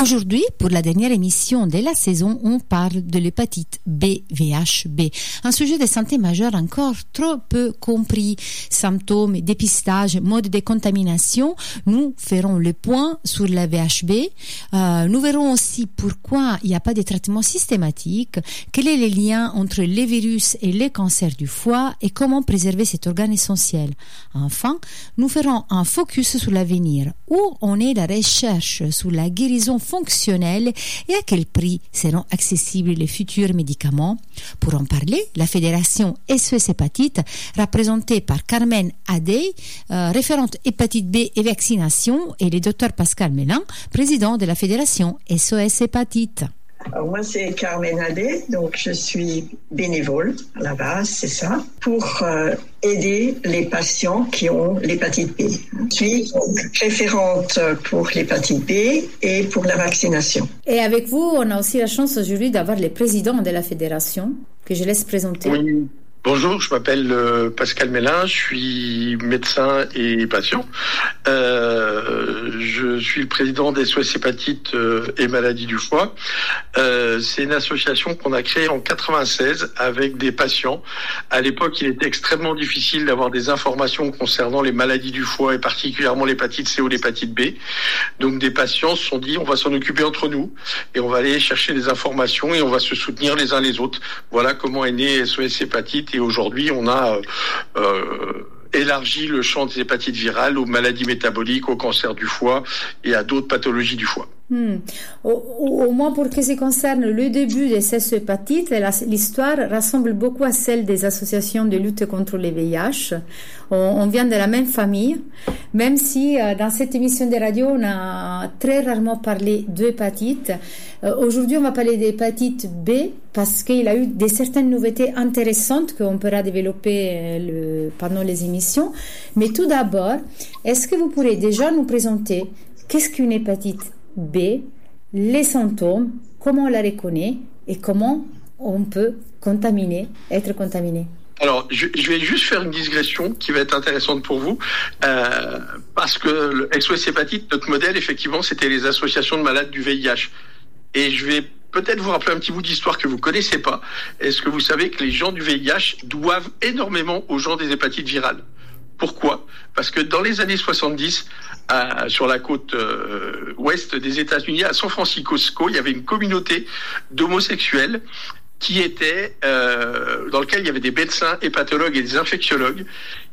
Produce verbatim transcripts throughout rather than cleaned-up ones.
Aujourd'hui, pour la dernière émission de la saison, on parle de l'hépatite B, V H B, un sujet de santé majeur encore trop peu compris. Symptômes, dépistage, mode de contamination. Nous ferons le point sur la V H B. Euh, nous verrons aussi pourquoi il n'y a pas de traitement systématique, quel est le lien entre les virus et les cancers du foie et comment préserver cet organe essentiel. Enfin, nous ferons un focus sur l'avenir, où on est la recherche sur la guérison fonctionnelle et à quel prix seront accessibles les futurs médicaments. Pour en parler, la fédération S O S Hépatite, représentée par Carmen Adey, euh, référente hépatite B et vaccination, et le docteur Pascal Mélin, président de la fédération S O S Hépatite. Alors moi, c'est Carmen Adey, donc je suis bénévole à la base, c'est ça, pour euh, aider les patients qui ont l'hépatite B. Je suis donc référente pour l'hépatite B et pour la vaccination. Et avec vous, on a aussi la chance aujourd'hui d'avoir le président de la fédération, que je laisse présenter. Oui. Bonjour, je m'appelle euh, Pascal Mélin, je suis médecin et patient. Euh, je suis le président des S O S Hépatite euh, et maladies du foie. Euh, c'est une association qu'on a créée en quatre-vingt-seize avec des patients. À l'époque, il était extrêmement difficile d'avoir des informations concernant les maladies du foie et particulièrement l'hépatite C ou l'hépatite B. Donc des patients se sont dit, on va s'en occuper entre nous et on va aller chercher des informations et on va se soutenir les uns les autres. Voilà comment est né S O S Hépatite. Et aujourd'hui, on a euh, élargi le champ des hépatites virales aux maladies métaboliques, au cancer du foie et à d'autres pathologies du foie. Hmm. Au, au, au moins pour ce qui concerne le début des S O S Hépatite, l'histoire ressemble beaucoup à celle des associations de lutte contre les V I H. On, on vient de la même famille, même si euh, dans cette émission de radio, on a très rarement parlé d'hépatite. Euh, aujourd'hui, on va parler d'hépatite B parce qu'il y a eu des certaines nouveautés intéressantes qu'on pourra développer euh, le, pendant les émissions. Mais tout d'abord, est-ce que vous pourrez déjà nous présenter qu'est-ce qu'une hépatite B, les symptômes, comment on la reconnaît et comment on peut contaminer, être contaminé? Alors, je, je vais juste faire une digression qui va être intéressante pour vous, euh, parce que le S O S Hépatite, notre modèle, effectivement, c'était les associations de malades du V I H. Et je vais peut-être vous rappeler un petit bout d'histoire que vous connaissez pas. Est-ce que vous savez que les gens du V I H doivent énormément aux gens des hépatites virales? Pourquoi? Parce que dans les années soixante-dix, à, sur la côte euh, ouest des États-Unis, à San Francisco, il y avait une communauté d'homosexuels qui était euh, dans lequel il y avait des médecins, hépatologues et des infectiologues.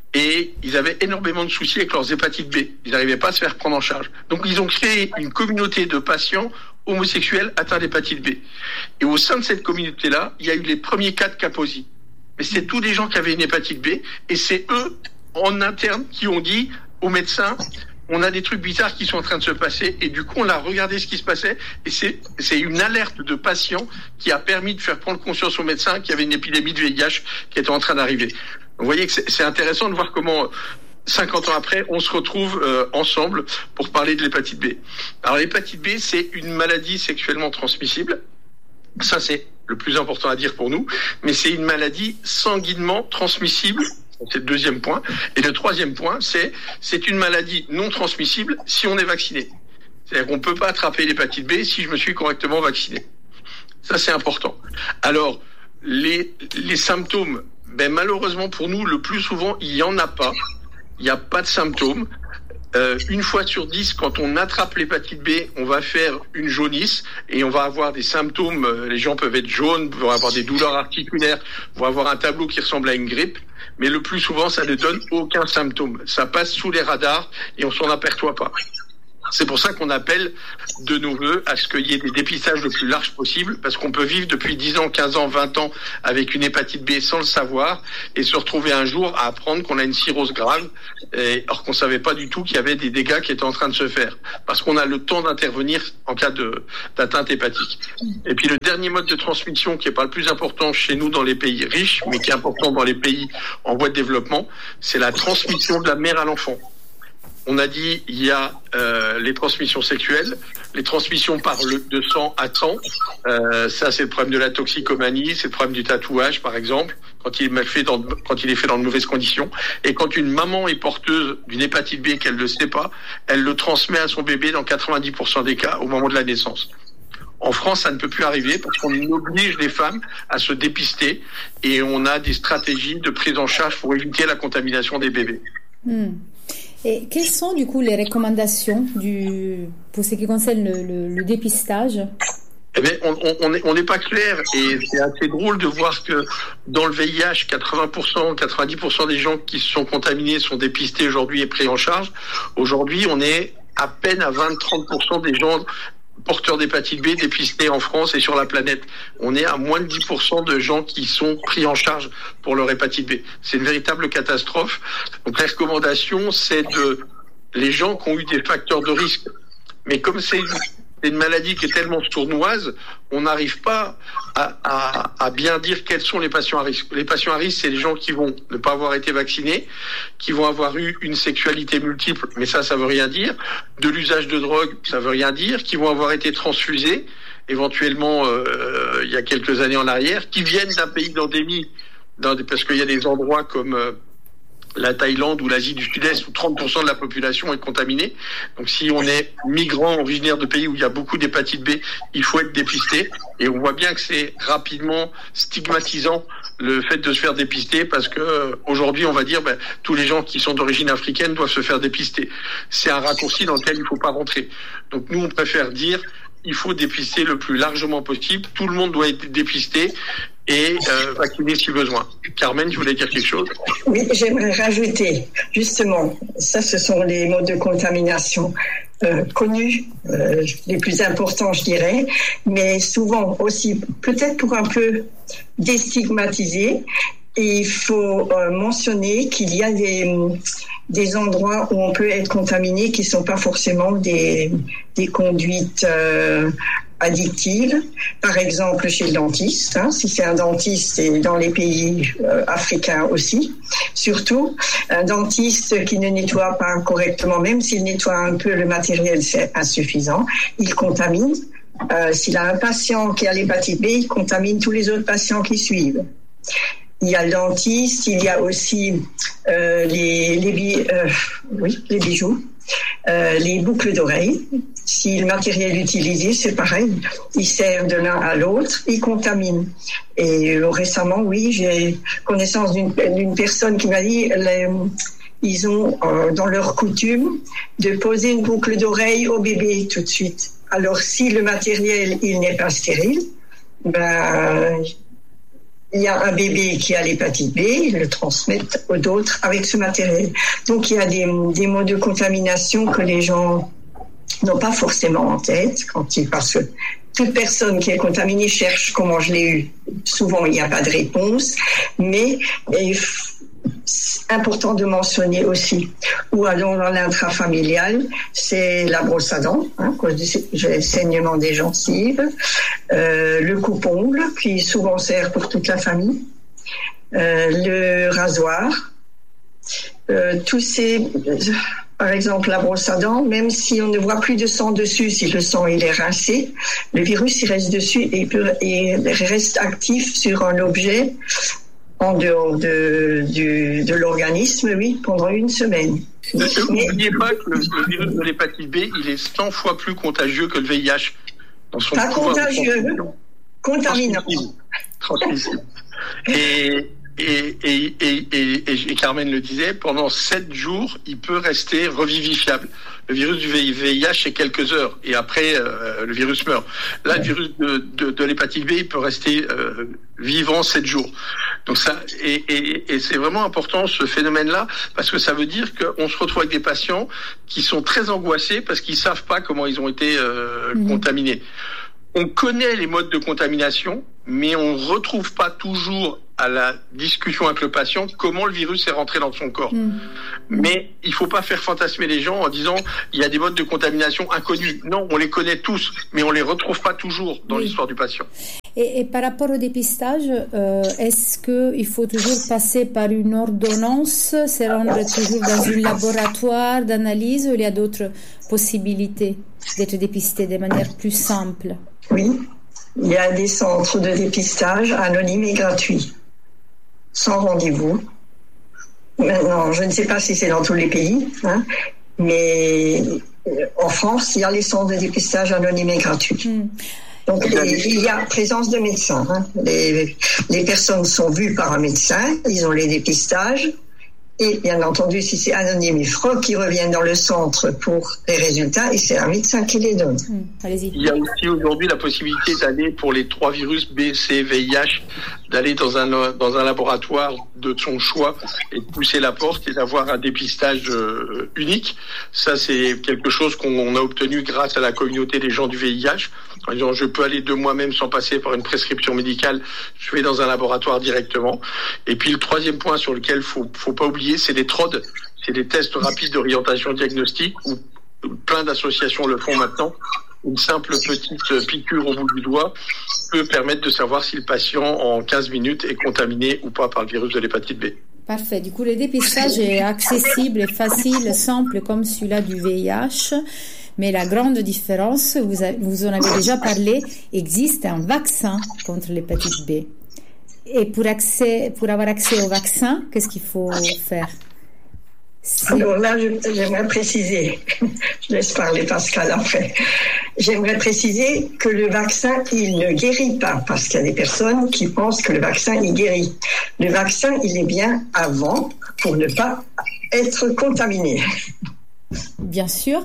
Et ils avaient énormément de soucis avec leurs hépatites B. Ils n'arrivaient pas à se faire prendre en charge. Donc ils ont créé une communauté de patients homosexuels atteints d'hépatite B. Et au sein de cette communauté-là, il y a eu les premiers cas de Kaposi. Mais c'est tous les gens qui avaient une hépatite B, et c'est eux, en interne, qui ont dit aux médecins, on a des trucs bizarres qui sont en train de se passer, et du coup on a regardé ce qui se passait, et c'est, c'est une alerte de patients qui a permis de faire prendre conscience aux médecins qu'il y avait une épidémie de V I H qui était en train d'arriver. Vous voyez que c'est, c'est intéressant de voir comment, cinquante ans après, on se retrouve euh, ensemble pour parler de l'hépatite B. Alors l'hépatite B, c'est une maladie sexuellement transmissible. Ça, c'est le plus important à dire pour nous. Mais c'est une maladie sanguinement transmissible. C'est le deuxième point. Et le troisième point, c'est c'est une maladie non transmissible si on est vacciné. C'est-à-dire qu'on ne peut pas attraper l'hépatite B si je me suis correctement vacciné. Ça, c'est important. Alors, les, les symptômes, ben, malheureusement pour nous, le plus souvent, il n'y en a pas. Il n'y a pas de symptômes. Euh, une fois sur dix, quand on attrape l'hépatite B, on va faire une jaunisse et on va avoir des symptômes. Les gens peuvent être jaunes, vont avoir des douleurs articulaires, vont avoir un tableau qui ressemble à une grippe. Mais le plus souvent, ça ne donne aucun symptôme. Ça passe sous les radars et on s'en aperçoit pas. C'est pour ça qu'on appelle de nos voeux à ce qu'il y ait des dépistages le plus large possible, parce qu'on peut vivre depuis dix ans, quinze ans, vingt ans avec une hépatite B sans le savoir et se retrouver un jour à apprendre qu'on a une cirrhose grave, et, alors qu'on savait pas du tout qu'il y avait des dégâts qui étaient en train de se faire, parce qu'on a le temps d'intervenir en cas de, d'atteinte hépatique. Et puis le dernier mode de transmission qui est pas le plus important chez nous dans les pays riches, mais qui est important dans les pays en voie de développement, c'est la transmission de la mère à l'enfant. On a dit il y a euh, les transmissions sexuelles, les transmissions par le de sang à sang. Euh, ça, c'est le problème de la toxicomanie, c'est le problème du tatouage, par exemple, quand il est mal fait dans, quand il est fait dans de mauvaises conditions. Et quand une maman est porteuse d'une hépatite B qu'elle ne le sait pas, elle le transmet à son bébé dans quatre-vingt-dix pour cent des cas au moment de la naissance. En France, ça ne peut plus arriver parce qu'on oblige les femmes à se dépister et on a des stratégies de prise en charge pour éviter la contamination des bébés. Hmm. Et quelles sont du coup les recommandations du, pour ce qui concerne le, le, le dépistage? Eh bien, on n'est on on pas clair et c'est assez drôle de voir que dans le V I H, quatre-vingts pour cent, quatre-vingt-dix pour cent des gens qui se sont contaminés sont dépistés aujourd'hui et pris en charge. Aujourd'hui, on est à peine à vingt à trente pour cent des gens porteurs d'hépatite B dépistés en France et sur la planète. On est à moins de dix pour cent de gens qui sont pris en charge pour leur hépatite B. C'est une véritable catastrophe. Donc la recommandation, c'est de les gens qui ont eu des facteurs de risque. Mais comme c'est une maladie qui est tellement sournoise, on n'arrive pas à, à, à bien dire quels sont les patients à risque. Les patients à risque, c'est les gens qui vont ne pas avoir été vaccinés, qui vont avoir eu une sexualité multiple, mais ça, ça veut rien dire. De l'usage de drogue, ça veut rien dire. Qui vont avoir été transfusés, éventuellement, euh, il y a quelques années en arrière, qui viennent d'un pays d'endémie, dans des, parce qu'il y a des endroits comme euh, la Thaïlande ou l'Asie du Sud-Est où trente pour cent de la population est contaminée. Donc si on est migrant originaire de pays où il y a beaucoup d'hépatite B, il faut être dépisté. Et on voit bien que c'est rapidement stigmatisant le fait de se faire dépister parce que euh, aujourd'hui on va dire ben, tous les gens qui sont d'origine africaine doivent se faire dépister. C'est un raccourci dans lequel il ne faut pas rentrer. Donc nous on préfère dire il faut dépister le plus largement possible. Tout le monde doit être dépisté et euh, vacciner si besoin. Carmen, tu voulais dire quelque chose? Oui, j'aimerais rajouter, justement, ça ce sont les modes de contamination euh, connus, euh, les plus importants je dirais, mais souvent aussi, peut-être pour un peu déstigmatiser, il faut euh, mentionner qu'il y a des, des endroits où on peut être contaminé qui ne sont pas forcément des, des conduites euh, addictives. Par exemple, chez le dentiste, hein, si c'est un dentiste, et dans les pays euh, africains aussi, surtout, un dentiste qui ne nettoie pas correctement, même s'il nettoie un peu le matériel, c'est insuffisant, il contamine. Euh, s'il a un patient qui a l'hépatite B, il contamine tous les autres patients qui suivent. Il y a le dentiste, il y a aussi euh, les, les, euh, oui, les bijoux, euh, les boucles d'oreilles. Si le matériel utilisé, c'est pareil, il sert de l'un à l'autre, il contamine. Et euh, récemment, oui, j'ai connaissance d'une, d'une personne qui m'a dit les, ils ont euh, dans leur coutume de poser une boucle d'oreille au bébé tout de suite. Alors si le matériel il n'est pas stérile, ben il y a un bébé qui a l'hépatite B, ils le transmettent aux autres avec ce matériel. Donc il y a des, des modes de contamination que les gens n'ont pas forcément en tête quand ils, parce que toute personne qui est contaminée cherche comment je l'ai eu. Souvent il n'y a pas de réponse, mais c'est important de mentionner aussi. Ou alors dans l'intrafamilial, c'est la brosse à dents, hein, cause du saignement des gencives, euh, le coupe-ongle qui souvent sert pour toute la famille, euh, le rasoir, euh, tous ces, par exemple la brosse à dents, même si on ne voit plus de sang dessus, si le sang il est rincé, le virus il reste dessus et il, peut, il reste actif sur un objet en dehors de, du, de l'organisme, oui, pendant une semaine. N'oubliez pas que le, le virus de l'hépatite B, il est cent fois plus contagieux que le V I H. Dans son Pas contagieux, contaminant. Transmissible. Et, et, et, et, et, et Carmen le disait, pendant sept jours, il peut rester revivifiable. Le virus du V I H, c'est quelques heures, et après, euh, le virus meurt. Là, le virus de, de, de l'hépatite B, il peut rester euh, vivant sept jours. Donc ça, et, et, et c'est vraiment important ce phénomène-là, parce que ça veut dire qu'on se retrouve avec des patients qui sont très angoissés parce qu'ils savent pas comment ils ont été euh, mmh. contaminés. On connaît les modes de contamination, mais on retrouve pas toujours à la discussion avec le patient comment le virus est rentré dans son corps. Mmh. Mais il faut pas faire fantasmer les gens en disant il y a des modes de contamination inconnus. Non, on les connaît tous, mais on les retrouve pas toujours dans oui. l'histoire du patient. Et, et par rapport au dépistage, euh, est-ce qu'il faut toujours passer par une ordonnance, se rendre toujours dans un laboratoire d'analyse, ou il y a d'autres possibilités d'être dépisté de manière plus simple? Oui, il y a des centres de dépistage anonymes et gratuits, sans rendez-vous. Maintenant, je ne sais pas si c'est dans tous les pays, hein, mais en France, il y a les centres de dépistage anonymes et gratuits. Mm. Donc, il y a présence de médecins. Hein. Les, les personnes sont vues par un médecin, ils ont les dépistages. Et bien entendu, si c'est anonyme, il faut qu'ils reviennent dans le centre pour les résultats et c'est un médecin qui les donne. Mmh, allez-y. Il y a aussi aujourd'hui la possibilité d'aller pour les trois virus B, C, V I H, d'aller dans un dans un laboratoire de son choix et de pousser la porte et d'avoir un dépistage euh, unique. Ça, c'est quelque chose qu'on a obtenu grâce à la communauté des gens du V I H. En disant, je peux aller de moi-même sans passer par une prescription médicale, je vais dans un laboratoire directement. Et puis le troisième point sur lequel faut faut pas oublier, c'est les T R O D, c'est des tests rapides d'orientation diagnostique où plein d'associations le font maintenant. Une simple petite piqûre au bout du doigt peut permettre de savoir si le patient en quinze minutes est contaminé ou pas par le virus de l'hépatite B. Parfait. Du coup, le dépistage est accessible et facile, simple comme celui-là du V I H. Mais la grande différence, vous, avez, vous en avez déjà parlé, existe un vaccin contre l'hépatite B. Et pour, accès, pour avoir accès au vaccin, qu'est-ce qu'il faut faire? C'est... Alors là, je, j'aimerais préciser, je laisse parler Pascal après, j'aimerais préciser que le vaccin, il ne guérit pas, parce qu'il y a des personnes qui pensent que le vaccin, il guérit. Le vaccin, il est bien avant pour ne pas être contaminé. Bien sûr.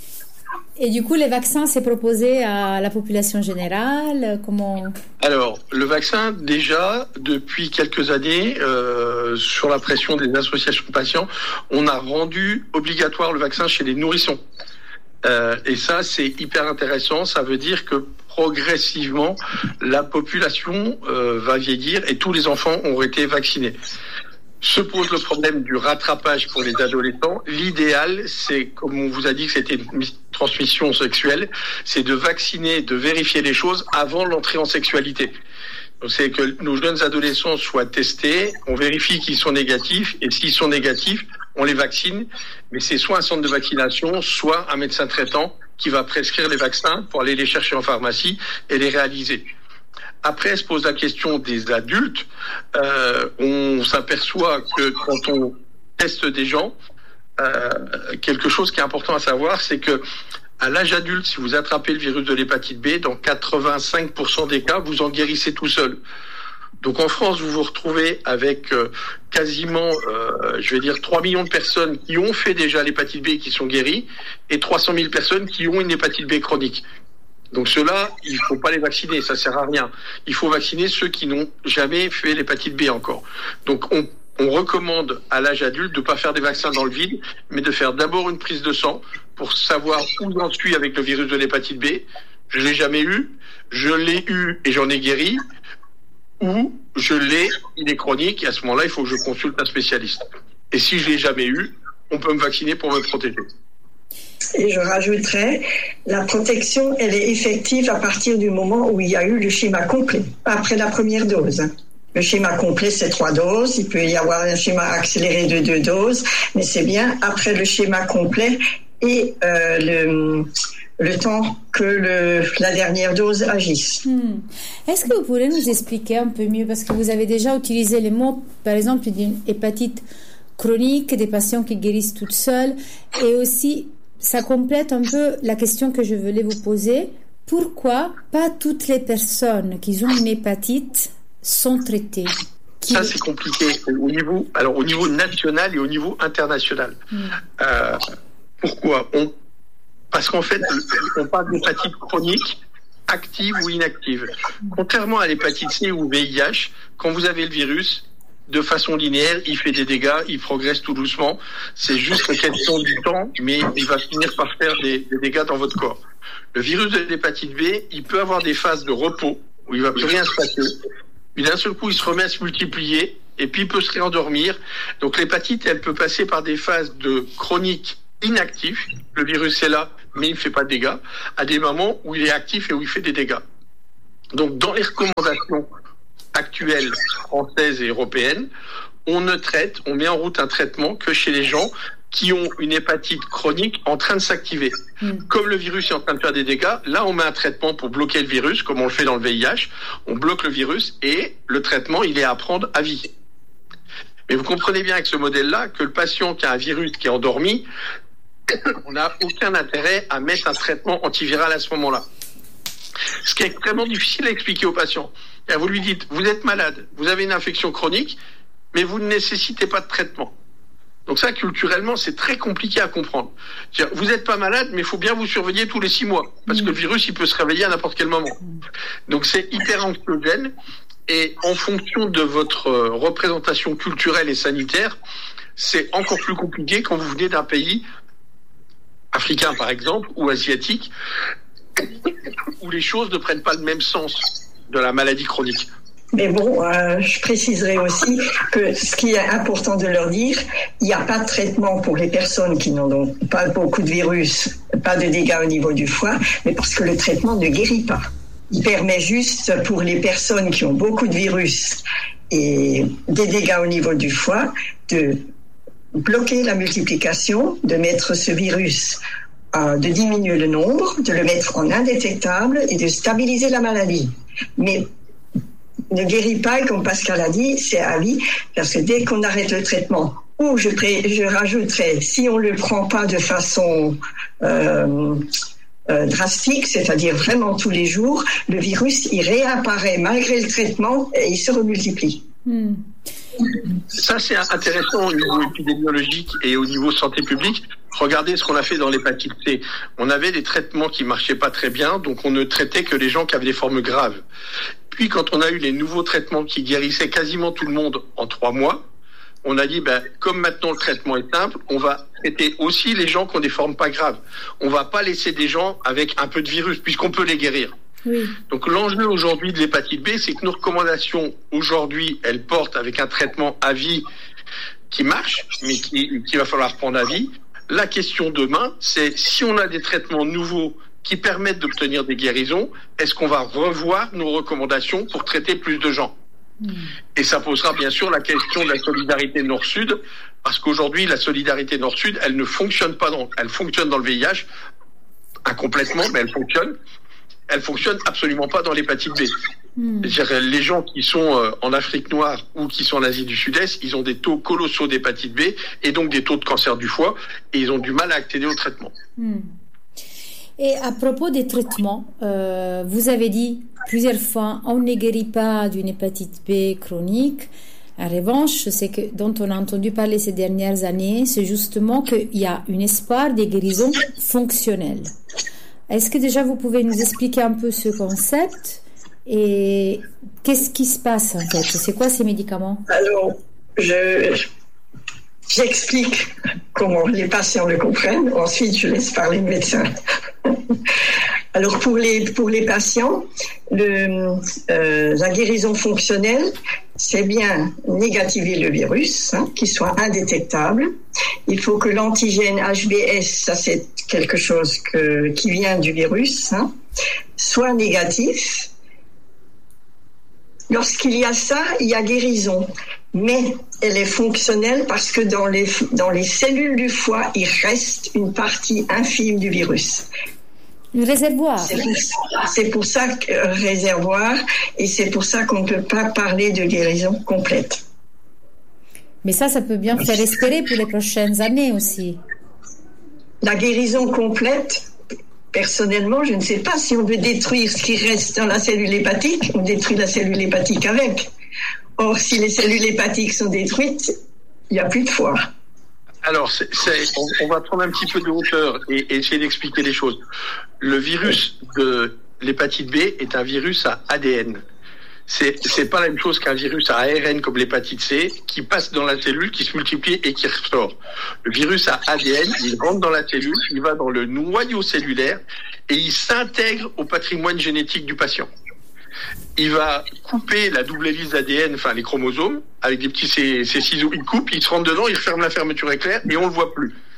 Et du coup, les vaccins, c'est proposé à la population générale? Comment? Alors, le vaccin, déjà, depuis quelques années, euh, sur la pression des associations de patients, on a rendu obligatoire le vaccin chez les nourrissons. Euh, et ça, c'est hyper intéressant. Ça veut dire que progressivement, la population euh, va vieillir et tous les enfants ont été vaccinés. Se pose le problème du rattrapage pour les adolescents. L'idéal, c'est, comme on vous a dit que c'était une transmission sexuelle, c'est de vacciner, de vérifier les choses avant l'entrée en sexualité. Donc, c'est que nos jeunes adolescents soient testés, on vérifie qu'ils sont négatifs, et s'ils sont négatifs, on les vaccine. Mais c'est soit un centre de vaccination, soit un médecin traitant qui va prescrire les vaccins pour aller les chercher en pharmacie et les réaliser. Après, se pose la question des adultes. Euh, on s'aperçoit que quand on teste des gens, euh, quelque chose qui est important à savoir, c'est que à l'âge adulte, si vous attrapez le virus de l'hépatite B, dans quatre-vingt-cinq pour cent des cas, vous en guérissez tout seul. Donc en France, vous vous retrouvez avec euh, quasiment, euh, je vais dire, trois millions de personnes qui ont fait déjà l'hépatite B et qui sont guéries, et trois cent mille personnes qui ont une hépatite B chronique. Donc ceux-là, il faut pas les vacciner, ça sert à rien. Il faut vacciner ceux qui n'ont jamais fait l'hépatite B encore. Donc on, on recommande à l'âge adulte de pas faire des vaccins dans le vide, mais de faire d'abord une prise de sang pour savoir où j'en suis avec le virus de l'hépatite B. Je l'ai jamais eu, je l'ai eu et j'en ai guéri, ou je l'ai, il est chronique, et à ce moment-là, il faut que je consulte un spécialiste. Et si je l'ai jamais eu, on peut me vacciner pour me protéger. Et je rajouterais, la protection, elle est effective à partir du moment où il y a eu le schéma complet, pas après la première dose. Le schéma complet, c'est trois doses. Il peut y avoir un schéma accéléré de deux doses, mais c'est bien après le schéma complet et euh, le, le temps que le, la dernière dose agisse. Hmm. Est-ce que vous pourrez nous expliquer un peu mieux, parce que vous avez déjà utilisé les mots, par exemple, d'une hépatite chronique, des patients qui guérissent toutes seules, et aussi ça complète un peu la question que je voulais vous poser. Pourquoi pas toutes les personnes qui ont une hépatite sont traitées? Qui... Ça, c'est compliqué au niveau, alors au niveau national et au niveau international. Mm. Euh, pourquoi on, Parce qu'en fait, on parle d'hépatite chronique, active ou inactive. Contrairement à l'hépatite C ou V I H, quand vous avez le virus, de façon linéaire, il fait des dégâts, il progresse tout doucement. C'est juste une question du temps, mais il va finir par faire des, des dégâts dans votre corps. Le virus de l'hépatite B, il peut avoir des phases de repos, où il va plus rien se passer. Puis d'un seul coup, il se remet à se multiplier, et puis il peut se réendormir. Donc l'hépatite, elle peut passer par des phases de chronique inactif. Le virus est là, mais il ne fait pas de dégâts, à des moments où il est actif et où il fait des dégâts. Donc, dans les recommandations actuelles françaises et européennes, on ne traite, on met en route un traitement que chez les gens qui ont une hépatite chronique en train de s'activer. Mmh. Comme le virus est en train de faire des dégâts, là on met un traitement pour bloquer le virus, comme on le fait dans le V I H. On bloque le virus et le traitement, il est à prendre à vie. Mais vous comprenez bien avec ce modèle-là que le patient qui a un virus qui est endormi, on n'a aucun intérêt à mettre un traitement antiviral à ce moment-là. Ce qui est extrêmement difficile à expliquer aux patients. Et vous lui dites, vous êtes malade, vous avez une infection chronique, mais vous ne nécessitez pas de traitement. Donc ça, culturellement, c'est très compliqué à comprendre. C'est-à-dire, vous n'êtes pas malade, mais il faut bien vous surveiller tous les six mois, parce que le virus, il peut se réveiller à n'importe quel moment. Donc c'est hyper anxiogène, et en fonction de votre représentation culturelle et sanitaire, c'est encore plus compliqué quand vous venez d'un pays africain, par exemple, ou asiatique, où les choses ne prennent pas le même sens de la maladie chronique. Mais bon, euh, je préciserai aussi que ce qui est important de leur dire, il n'y a pas de traitement pour les personnes qui n'ont pas beaucoup de virus, pas de dégâts au niveau du foie, mais parce que le traitement ne guérit pas. Il permet juste pour les personnes qui ont beaucoup de virus et des dégâts au niveau du foie de bloquer la multiplication, de mettre ce virus, euh, de diminuer le nombre, de le mettre en indétectable et de stabiliser la maladie. Mais ne guérit pas, et comme Pascal a dit, c'est à vie, parce que dès qu'on arrête le traitement, ou je, pré, je rajouterais, si on ne le prend pas de façon euh, euh, drastique, c'est-à-dire vraiment tous les jours, le virus, il réapparaît malgré le traitement et il se remultiplie. Mm. Ça, c'est intéressant au niveau épidémiologique et au niveau santé publique. Regardez ce qu'on a fait dans l'hépatite C. On avait des traitements qui marchaient pas très bien, donc on ne traitait que les gens qui avaient des formes graves. Puis, quand on a eu les nouveaux traitements qui guérissaient quasiment tout le monde en trois mois, on a dit, ben, comme maintenant le traitement est simple, on va traiter aussi les gens qui ont des formes pas graves. On va pas laisser des gens avec un peu de virus, puisqu'on peut les guérir. Oui. Donc l'enjeu aujourd'hui de l'hépatite B, c'est que nos recommandations aujourd'hui, elles portent avec un traitement à vie qui marche, mais qui, qu'il va falloir prendre à vie. La question demain, c'est si on a des traitements nouveaux qui permettent d'obtenir des guérisons, est-ce qu'on va revoir nos recommandations pour traiter plus de gens ? Mmh. Et ça posera bien sûr la question de la solidarité Nord-Sud, parce qu'aujourd'hui, la solidarité Nord-Sud, elle ne fonctionne pas dans, elle fonctionne dans le V I H, incomplètement, mais elle fonctionne. Elle fonctionne absolument pas dans l'hépatite B. Mmh. C'est-à-dire, les gens qui sont euh, en Afrique noire ou qui sont en Asie du Sud-Est, ils ont des taux colossaux d'hépatite B et donc des taux de cancer du foie et ils ont du mal à accéder au traitement. Mmh. Et à propos des traitements, euh, vous avez dit plusieurs fois, on ne guérit pas d'une hépatite B chronique. En revanche, ce que, dont on a entendu parler ces dernières années, c'est justement qu'il y a un espoir de guérison fonctionnelle. Est-ce que déjà vous pouvez nous expliquer un peu ce concept et qu'est-ce qui se passe en fait? C'est quoi ces médicaments? Alors, je, j'explique comment les patients le comprennent. Ensuite, je laisse parler le médecin. Alors, pour les, pour les patients, le, euh, la guérison fonctionnelle, c'est bien négativer le virus, hein, qu'il soit indétectable. Il faut que l'antigène H B S, ça c'est quelque chose que, qui vient du virus, hein, soit négatif. Lorsqu'il y a ça, il y a guérison. Mais elle est fonctionnelle parce que dans les, dans les cellules du foie, il reste une partie infime du virus. Le réservoir. C'est pour, c'est pour ça que euh, réservoir, et c'est pour ça qu'on ne peut pas parler de guérison complète. Mais ça, ça peut bien faire espérer pour les prochaines années aussi. La guérison complète, personnellement, je ne sais pas si on veut détruire ce qui reste dans la cellule hépatique, on détruit la cellule hépatique avec. Or, si les cellules hépatiques sont détruites, il n'y a plus de foie. Alors, c'est, c'est, on, on va prendre un petit peu de hauteur et, et essayer d'expliquer les choses. Le virus de l'hépatite B est un virus à A D N. C'est, c'est pas la même chose qu'un virus à A R N comme l'hépatite C qui passe dans la cellule, qui se multiplie et qui ressort. Le virus à A D N, il rentre dans la cellule, il va dans le noyau cellulaire et il s'intègre au patrimoine génétique du patient. Il va couper la double hélice d'A D N, enfin les chromosomes, avec des petits ces, ces ciseaux, il coupe, il se rentre dedans, il ferme la fermeture éclair et on le voit plus.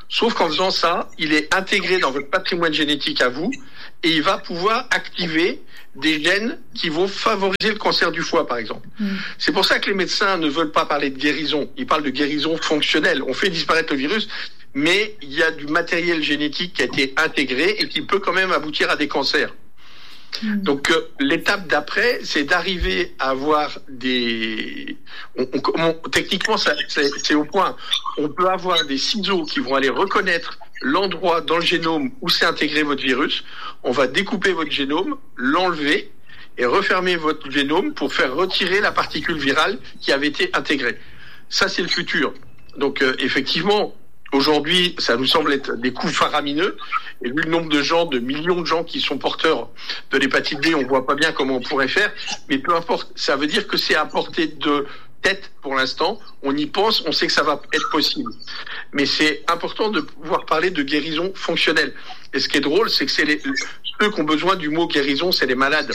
Sauf qu'en faisant ça, il est intégré dans votre patrimoine génétique à vous et il va pouvoir activer des gènes qui vont favoriser le cancer du foie, par exemple. Mmh. C'est pour ça que les médecins ne veulent pas parler de guérison. Ils parlent de guérison fonctionnelle. On fait disparaître le virus, mais il y a du matériel génétique qui a été intégré et qui peut quand même aboutir à des cancers. Mmh. Donc euh, l'étape d'après, c'est d'arriver à avoir des... On, on, on, techniquement, ça, c'est, c'est au point. On peut avoir des ciseaux qui vont aller reconnaître l'endroit dans le génome où s'est intégré votre virus. On va découper votre génome, l'enlever et refermer votre génome pour faire retirer la particule virale qui avait été intégrée. Ça, c'est le futur. Donc euh, effectivement, aujourd'hui, ça nous semble être des coûts faramineux. Et vu le nombre de gens, de millions de gens qui sont porteurs de l'hépatite B, on voit pas bien comment on pourrait faire. Mais peu importe, ça veut dire que c'est à portée de tête pour l'instant. On y pense, on sait que ça va être possible. Mais c'est important de pouvoir parler de guérison fonctionnelle. Et ce qui est drôle, c'est que c'est les, ceux qui ont besoin du mot guérison, c'est les malades.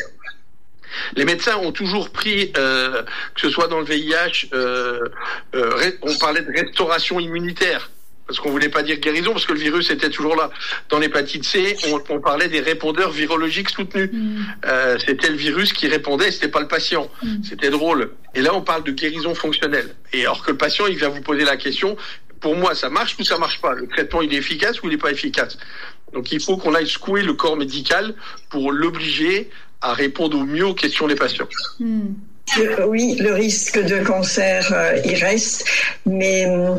Les médecins ont toujours pris, euh, que ce soit dans le V I H, euh, euh, on parlait de restauration immunitaire. Parce qu'on voulait pas dire guérison, parce que le virus était toujours là. Dans l'hépatite C, on, on parlait des répondeurs virologiques soutenus. Mmh. Euh, c'était le virus qui répondait, c'était pas le patient. Mmh. C'était drôle. Et là, on parle de guérison fonctionnelle. Et alors que le patient, il vient vous poser la question, pour moi, ça marche ou ça marche pas? Le traitement, il est efficace ou il est pas efficace? Donc, il faut qu'on aille secouer le corps médical pour l'obliger à répondre au mieux aux questions des patients. Mmh. Oui, le risque de cancer, euh, il reste, mais... Euh,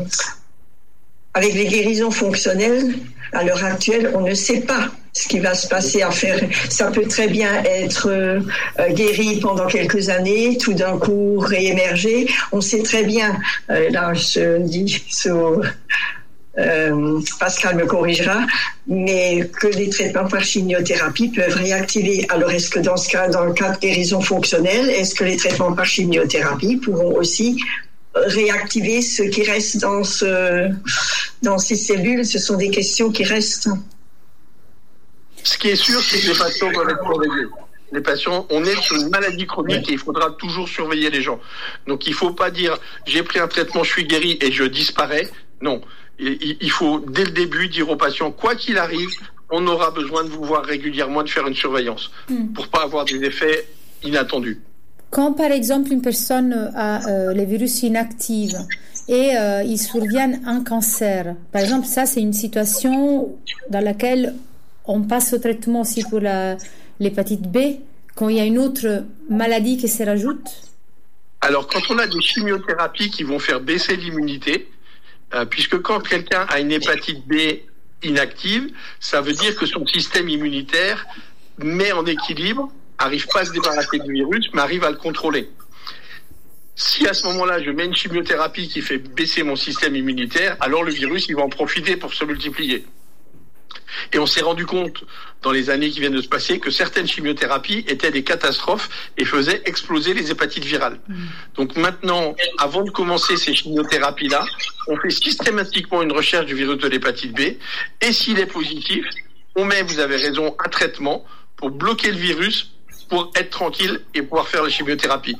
avec les guérisons fonctionnelles, à l'heure actuelle, on ne sait pas ce qui va se passer à faire. Ça peut très bien être euh, guéri pendant quelques années, tout d'un coup réémerger. On sait très bien, euh, là je dis, so, euh, Pascal me corrigera, mais que les traitements par chimiothérapie peuvent réactiver. Alors est-ce que dans ce cas, dans le cas de guérison fonctionnelle, est-ce que les traitements par chimiothérapie pourront aussi réactiver ce qui reste dans ce, dans ces cellules? Ce sont des questions qui restent. Ce qui est sûr, c'est que les patients doivent être surveillés. Les patients, on est sur une maladie chronique et il faudra toujours surveiller les gens. Donc il faut pas dire j'ai pris un traitement, je suis guéri et je disparais. Non, il, il faut dès le début dire aux patients quoi qu'il arrive, on aura besoin de vous voir régulièrement, de faire une surveillance mm. pour pas avoir des effets inattendus. Quand par exemple une personne a euh, les virus inactifs et euh, il survient un cancer, par exemple, ça c'est une situation dans laquelle on passe au traitement aussi pour la, l'hépatite B, quand il y a une autre maladie qui se rajoute? Alors quand on a des chimiothérapies qui vont faire baisser l'immunité, euh, puisque quand quelqu'un a une hépatite B inactive, ça veut dire que son système immunitaire met en équilibre, arrive pas à se débarrasser du virus, mais arrive à le contrôler. Si à ce moment-là, je mets une chimiothérapie qui fait baisser mon système immunitaire, alors le virus, il va en profiter pour se multiplier. Et on s'est rendu compte, dans les années qui viennent de se passer, que certaines chimiothérapies étaient des catastrophes et faisaient exploser les hépatites virales. Mmh. Donc maintenant, avant de commencer ces chimiothérapies-là, on fait systématiquement une recherche du virus de l'hépatite B, et s'il est positif, on met, vous avez raison, un traitement pour bloquer le virus, pour être tranquille et pouvoir faire la chimiothérapie.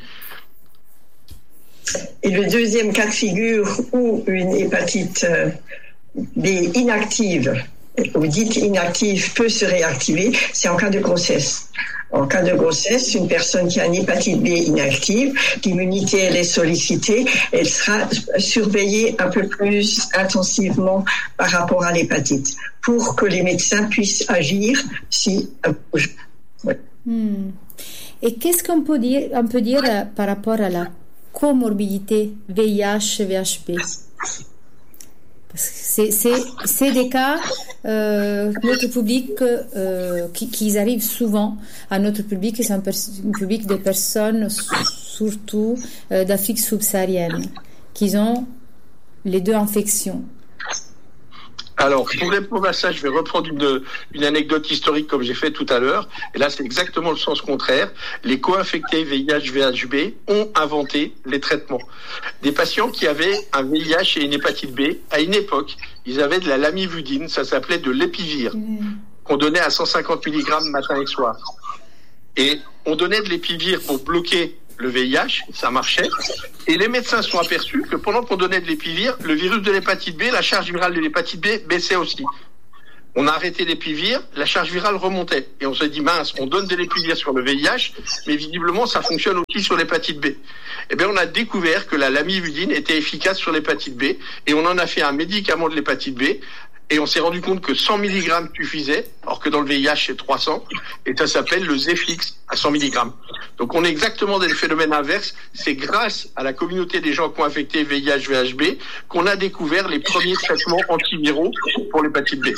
Et le deuxième cas de figure où une hépatite B inactive, ou dite inactive, peut se réactiver, c'est en cas de grossesse. En cas de grossesse, une personne qui a une hépatite B inactive, l'immunité elle est sollicitée, elle sera surveillée un peu plus intensivement par rapport à l'hépatite, pour que les médecins puissent agir si... Ouais. Hmm. Et qu'est-ce qu'on peut dire, on peut dire euh, par rapport à la comorbidité V I H V H B? Parce que c'est, c'est, c'est des cas, euh, notre public, euh, qui, qui arrivent souvent à notre public, c'est un, pers- un public de personnes, surtout euh, d'Afrique subsaharienne, qui ont les deux infections. Alors, pour répondre à ça, je vais reprendre une, une anecdote historique comme j'ai fait tout à l'heure. Et là, c'est exactement le sens contraire. Les co-infectés V I H V H B ont inventé les traitements. Des patients qui avaient un V I H et une hépatite B, à une époque, ils avaient de la lamivudine, ça s'appelait de l'épivir, mmh. qu'on donnait à cent cinquante milligrammes matin et soir. Et on donnait de l'épivir pour bloquer le V I H, ça marchait. Et les médecins se sont aperçus que pendant qu'on donnait de l'épivir, le virus de l'hépatite B, la charge virale de l'hépatite B baissait aussi. On a arrêté l'épivir, la charge virale remontait. Et on s'est dit, mince, on donne de l'épivir sur le V I H, mais visiblement, ça fonctionne aussi sur l'hépatite B. Eh bien, on a découvert que la lamivudine était efficace sur l'hépatite B, et on en a fait un médicament de l'hépatite B, et on s'est rendu compte que cent milligrammes suffisait, alors que dans le V I H, c'est trois cents, et ça s'appelle le Zefix à cent milligrammes. Donc, on est exactement dans le phénomène inverse. C'est grâce à la communauté des gens qui ont infecté V I H, V H B, qu'on a découvert les premiers traitements antiviraux pour l'hépatite B.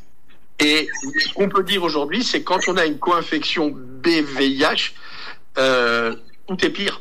Et ce qu'on peut dire aujourd'hui, c'est quand on a une co-infection B-V I H, euh, tout est pire.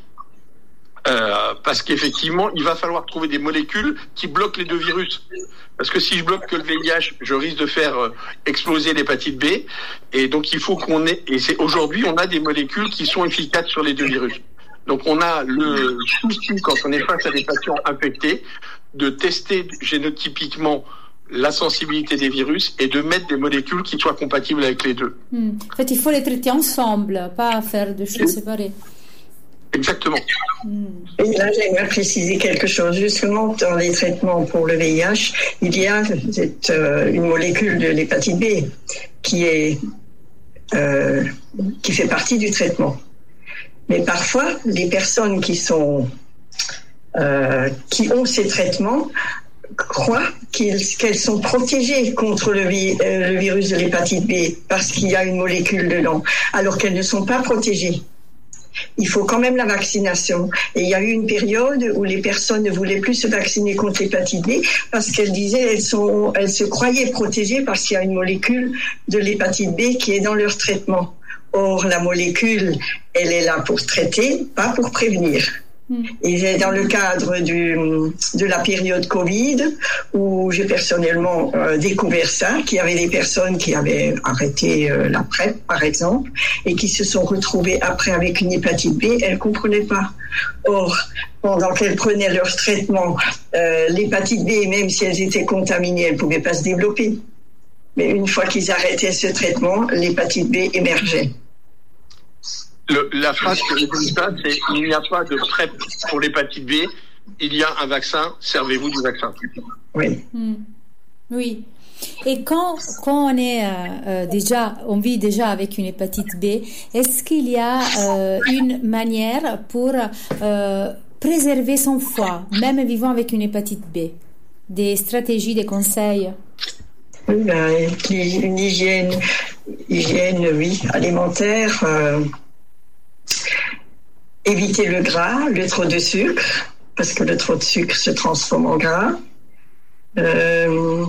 Euh, parce qu'effectivement, il va falloir trouver des molécules qui bloquent les deux virus. Parce que si je bloque que le V I H, je risque de faire euh, exploser l'hépatite B. Et donc, il faut qu'on ait... Et c'est aujourd'hui, on a des molécules qui sont efficaces sur les deux virus. Donc, on a le souci, quand on est face à des patients infectés, de tester génotypiquement la sensibilité des virus et de mettre des molécules qui soient compatibles avec les deux. Hmm. En fait, il faut les traiter ensemble, pas faire deux choses séparées. Exactement. Et là, j'aimerais préciser quelque chose. Justement, dans les traitements pour le V I H, il y a cette, euh, une molécule de l'hépatite B qui est euh, qui fait partie du traitement. Mais parfois, les personnes qui sont euh, qui ont ces traitements croient qu'ils, qu'elles sont protégées contre le, vi, euh, le virus de l'hépatite B parce qu'il y a une molécule dedans, alors qu'elles ne sont pas protégées. Il faut quand même la vaccination. Et il y a eu une période où les personnes ne voulaient plus se vacciner contre l'hépatite B parce qu'elles disaient elles sont, elles se croyaient protégées parce qu'il y a une molécule de l'hépatite B qui est dans leur traitement. Or, la molécule, elle est là pour traiter, pas pour prévenir. Et c'est dans le cadre du, de la période Covid où j'ai personnellement euh, découvert ça, qu'il y avait des personnes qui avaient arrêté euh, la PrEP, par exemple, et qui se sont retrouvées après avec une hépatite B, elles ne comprenaient pas. Or, pendant qu'elles prenaient leur traitement, euh, l'hépatite B, même si elles étaient contaminées, elles ne pouvaient pas se développer. Mais une fois qu'ils arrêtaient ce traitement, l'hépatite B émergeait. Le, la phrase que je dis ça, c'est il n'y a pas de PrEP pour l'hépatite B, il y a un vaccin, servez-vous du vaccin. Oui. Mmh. Oui. Et quand, quand on est euh, euh, déjà, on vit déjà avec une hépatite B, est-ce qu'il y a euh, une manière pour euh, préserver son foie, même vivant avec une hépatite B? Des stratégies, des conseils? Oui, ben, une hygiène, hygiène, oui, alimentaire. Euh, éviter le gras, le trop de sucre, parce que le trop de sucre se transforme en gras. Euh,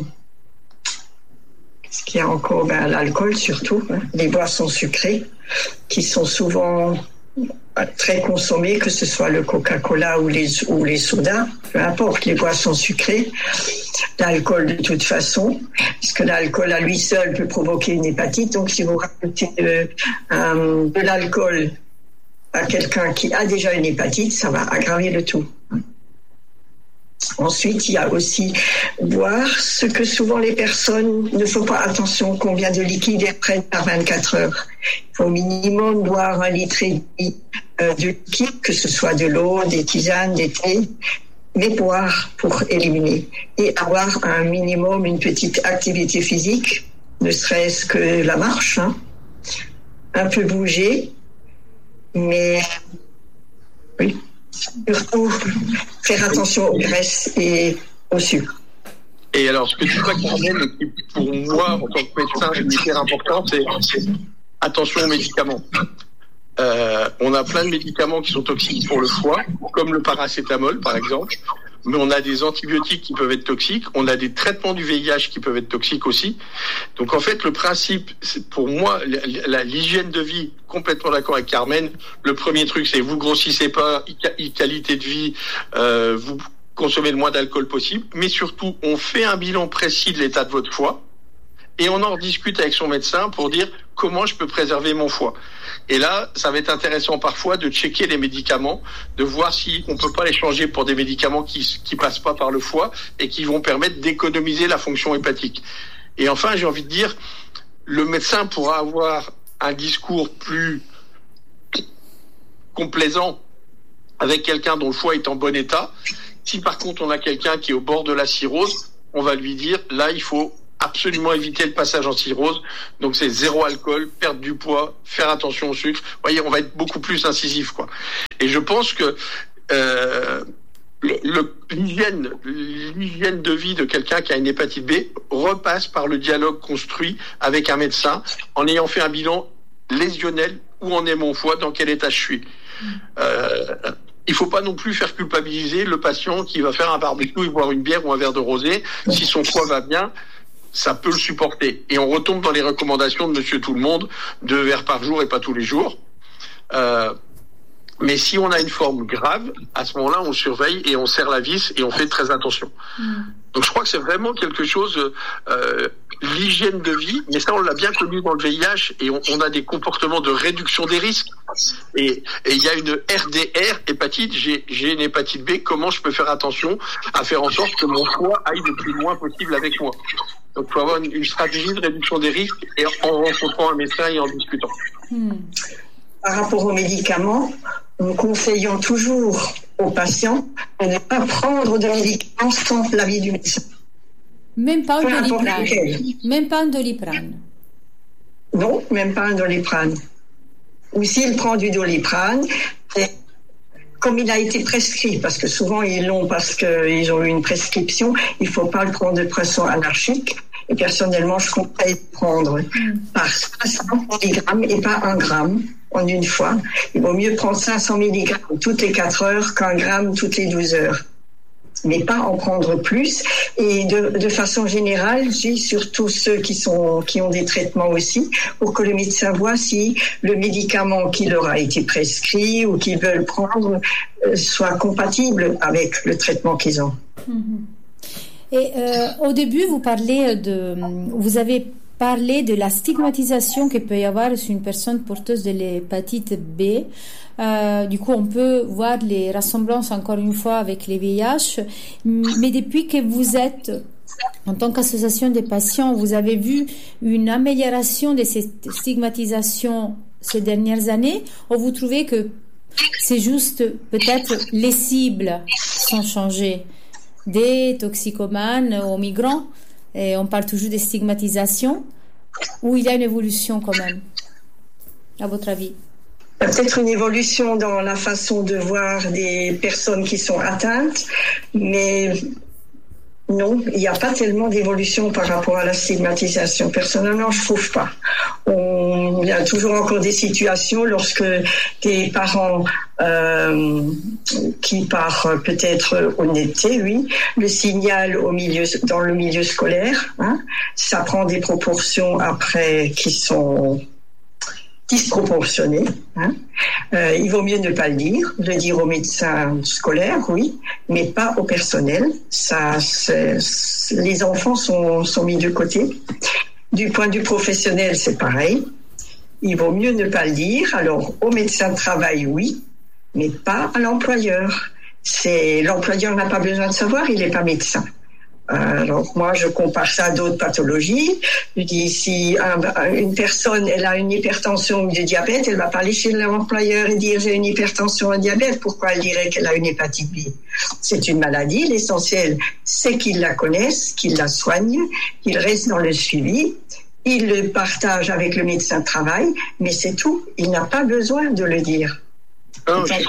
ce qu'il y a encore, ben, l'alcool surtout, hein, les boissons sucrées, qui sont souvent très consommées, que ce soit le Coca-Cola ou les, ou les sodas, peu importe, les boissons sucrées. L'alcool de toute façon, puisque l'alcool à lui seul peut provoquer une hépatite. Donc si vous rajoutez de, euh, de l'alcool à quelqu'un qui a déjà une hépatite, ça va aggraver le tout. Ensuite, il y a aussi boire ce que souvent les personnes ne font pas attention, combien de liquide elles prennent par vingt-quatre heures. Il faut au minimum boire un litre et demi euh, de liquide, que ce soit de l'eau, des tisanes, des thés, mais boire pour éliminer. Et avoir un minimum, une petite activité physique, ne serait-ce que la marche, hein. Un peu bouger, mais oui, surtout faire attention aux graisses et au sucre. Et alors, ce que tu vois, Carmen, et qui pour moi, en tant que médecin, est hyper important, c'est attention aux médicaments. Euh, on a plein de médicaments qui sont toxiques pour le foie, comme le paracétamol, par exemple. Mais on a des antibiotiques qui peuvent être toxiques, on a des traitements du V I H qui peuvent être toxiques aussi. Donc en fait, le principe, c'est pour moi, la, l'hygiène de vie, complètement d'accord avec Carmen. Le premier truc, c'est vous grossissez pas, qualité de vie, euh, vous consommez le moins d'alcool possible, mais surtout, on fait un bilan précis de l'état de votre foie et on en rediscute avec son médecin pour dire comment je peux préserver mon foie. Et là, ça va être intéressant parfois de checker les médicaments, de voir si on peut pas les changer pour des médicaments qui qui passent pas par le foie et qui vont permettre d'économiser la fonction hépatique. Et enfin, j'ai envie de dire, le médecin pourra avoir un discours plus complaisant avec quelqu'un dont le foie est en bon état. Si par contre on a quelqu'un qui est au bord de la cirrhose, on va lui dire là il faut absolument éviter le passage en cirrhose. Donc c'est zéro alcool, perdre du poids, faire attention au sucre. Vous voyez, on va être beaucoup plus incisif, quoi. Et je pense que euh, le, le, l'hygiène, l'hygiène de vie de quelqu'un qui a une hépatite B repasse par le dialogue construit avec un médecin en ayant fait un bilan lésionnel. Où en est mon foie, dans quel état je suis. Euh, il faut pas non plus faire culpabiliser le patient qui va faire un barbecue et boire une bière ou un verre de rosé. Si son foie va bien, ça peut le supporter. Et on retombe dans les recommandations de Monsieur Tout-le-Monde, deux verres par jour et pas tous les jours. Euh, mais si on a une forme grave, à ce moment-là, on surveille et on serre la vis et on fait très attention. Mmh. Donc je crois que c'est vraiment quelque chose, euh, l'hygiène de vie, mais ça on l'a bien connu dans le V I H et on, on a des comportements de réduction des risques. Et il y a une R D R, hépatite, j'ai, j'ai une hépatite B, comment je peux faire attention à faire en sorte que mon foie aille le plus loin possible avec moi. Donc il faut avoir une, une stratégie de réduction des risques et en rencontrant un médecin et en discutant. Mmh. Par rapport aux médicaments, nous conseillons toujours aux patients de ne pas prendre de médicaments sans l'avis du médecin. Même pas un Doliprane. Même pas un Doliprane. Non, même pas un Doliprane. Ou s'il prend du Doliprane, comme il a été prescrit, parce que souvent ils l'ont parce qu'ils ont eu une prescription, il ne faut pas le prendre de façon anarchique. Et personnellement, je conseille de prendre par cinq cents milligrammes et pas un gramme en une fois. Il vaut mieux prendre cinq cents milligrammes toutes les quatre heures qu'un gramme toutes les douze heures. Mais pas en prendre plus. Et de, de façon générale, j'ai surtout ceux qui sont, qui ont des traitements aussi, pour que le médecin voit si le médicament qui leur a été prescrit ou qu'ils veulent prendre euh, soit compatible avec le traitement qu'ils ont. Mm-hmm. Et euh, au début, vous parlez de, vous avez parlé de la stigmatisation qu'il peut y avoir sur une personne porteuse de l'hépatite B. Euh, du coup, on peut voir les ressemblances encore une fois avec les V I H. Mais depuis que vous êtes en tant qu'association des patients, vous avez vu une amélioration de cette stigmatisation ces dernières années, ou vous trouvez que c'est juste peut-être les cibles sont changées? Des toxicomanes aux migrants, et on parle toujours de stigmatisation, ou il y a une évolution quand même, à votre avis? Peut-être une évolution dans la façon de voir des personnes qui sont atteintes, mais non, il n'y a pas tellement d'évolution par rapport à la stigmatisation. Personnellement, je ne trouve pas. On, il y a toujours encore des situations lorsque des parents euh, qui, par peut-être honnêteté, oui, le signalent au milieu, dans le milieu scolaire, hein, ça prend des proportions après qui sont disproportionné. Hein. Euh, il vaut mieux ne pas le dire, le dire aux médecins scolaires, oui, mais pas au personnel. Ça, c'est, c'est, les enfants sont, sont mis de côté. Du point de vue professionnel, c'est pareil. Il vaut mieux ne pas le dire. Alors, au médecin de travail, oui, mais pas à l'employeur. C'est, l'employeur n'a pas besoin de savoir, il n'est pas médecin. Alors moi, je compare ça à d'autres pathologies. Je dis, si un, une personne elle a une hypertension ou du diabète, elle va pas aller chez l'employeur et dire j'ai une hypertension, un diabète. Pourquoi elle dirait qu'elle a une hépatite B? C'est une maladie. L'essentiel, c'est qu'ils la connaissent, qu'ils la soignent, qu'ils restent dans le suivi. Ils le partagent avec le médecin de travail, mais c'est tout. Il n'a pas besoin de le dire. Non, je,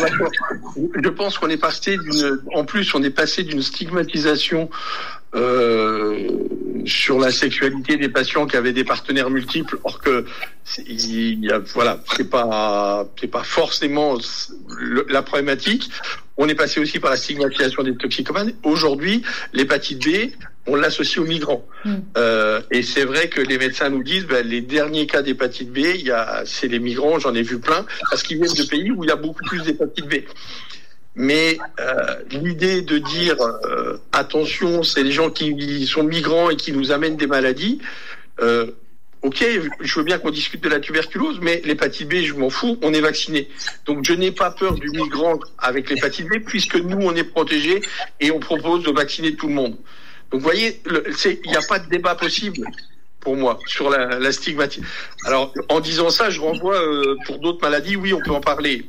je pense qu'on est passé d'une, en plus, on est passé d'une stigmatisation euh, sur la sexualité des patients qui avaient des partenaires multiples, or que il y a, voilà, c'est pas, c'est pas forcément le, la problématique. On est passé aussi par la stigmatisation des toxicomanes. Aujourd'hui, l'hépatite B, on l'associe aux migrants. Mmh. Euh, et c'est vrai que les médecins nous disent, ben, les derniers cas d'hépatite B, il y a, c'est les migrants, j'en ai vu plein, parce qu'ils viennent de pays où il y a beaucoup plus d'hépatite B. Mais euh, l'idée de dire, euh, attention, c'est les gens qui sont migrants et qui nous amènent des maladies, euh, ok, je veux bien qu'on discute de la tuberculose, mais l'hépatite B, je m'en fous, on est vacciné. Donc je n'ai pas peur du migrant avec l'hépatite B, puisque nous, on est protégés et on propose de vacciner tout le monde. Donc vous voyez, il n'y a pas de débat possible pour moi sur la, la stigmatisation. Alors en disant ça, je renvoie euh, pour d'autres maladies, oui, on peut en parler.